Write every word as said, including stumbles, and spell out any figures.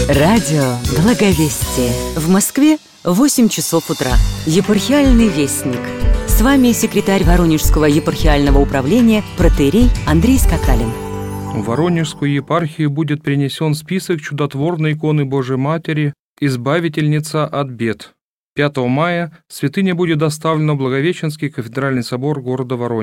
Радио Благовестие. В Москве восемь часов утра. Епархиальный вестник. С вами секретарь Воронежского епархиального управления протоиерей Андрей Скакалин. В Воронежскую епархию будет принесен список чудотворной иконы Божией Матери «Избавительница от бед». пятого мая святыня будет доставлена в Благовещенский кафедральный собор города Воронежа.